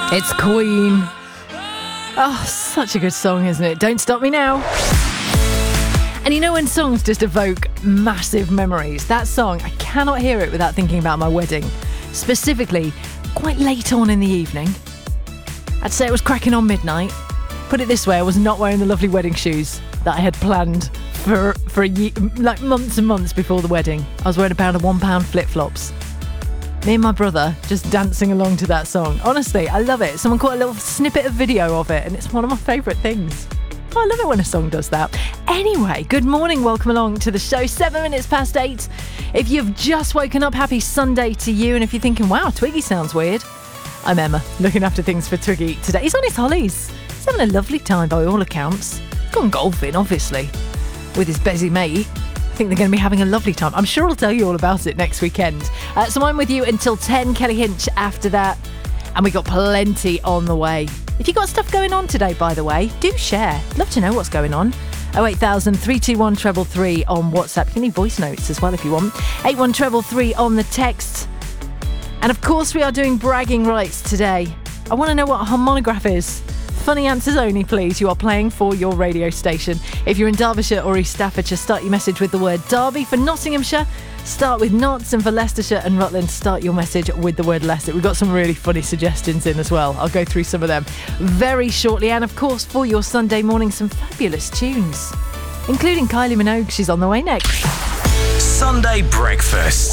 It's Queen. Oh, such a good song, isn't it? Don't Stop Me Now. And you know when songs just evoke massive memories? That song, I cannot hear it without thinking about my wedding. Specifically, quite late on in the evening. I'd say it was cracking on midnight. Put it this way, I was not wearing the lovely wedding shoes that I had planned for a year, like months and months before the wedding. I was wearing a pair of £1 flip-flops. Me and my brother just dancing along to that song. Honestly, I love it. Someone caught a little snippet of video of it and it's one of my favourite things. I love it when a song does that. Anyway, good morning. Welcome along to the show. 7 minutes past 8. If you've just woken up, happy Sunday to you. And if you're thinking, wow, Twiggy sounds weird, I'm Emma, looking after things for Twiggy today. He's on his hollies. He's having a lovely time by all accounts. He's gone golfing, obviously, with his busy mate. I think they're going to be having a lovely time. I'm sure I'll tell you all about it next weekend. So I'm with you until 10, Kelly Hinch after that. And we got plenty on the way. If you've got stuff going on today, by the way, do share. Love to know what's going on. 08000 321 333 on WhatsApp. You can leave voice notes as well if you want. 81333 on the text. And of course we are doing bragging rights today. I want to know what a harmonograph is. Funny answers only, please. You are playing for your radio station. If you're in Derbyshire or East Staffordshire, start your message with the word Derby. For Nottinghamshire, start with Notts. And for Leicestershire and Rutland, start your message with the word Leicester. We've got some really funny suggestions in as well. I'll go through some of them very shortly. And of course, for your Sunday morning, some fabulous tunes, including Kylie Minogue. She's on the way next. Sunday Breakfast